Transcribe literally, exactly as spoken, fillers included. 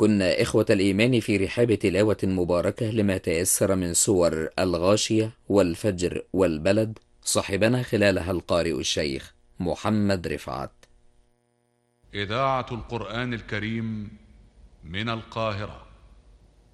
كنا إخوة الإيمان في رحاب تلاوة مباركة لما تيسر من سور الغاشية والفجر والبلد، صاحبنا خلالها القارئ الشيخ محمد رفعت. إذاعة القرآن الكريم من القاهرة.